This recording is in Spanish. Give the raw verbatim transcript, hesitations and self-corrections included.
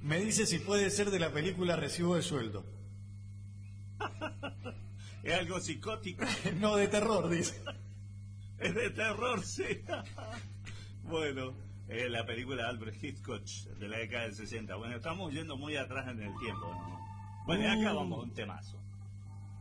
Me dice si puede ser de la película Recibo de Sueldo. Es algo psicótico. No, de terror, dice. Es de terror, sí. Bueno, es la película de Alfred Hitchcock de la década del sesenta. Bueno, estamos yendo muy atrás en el tiempo, ¿no? Bueno, y acá vamos a un temazo.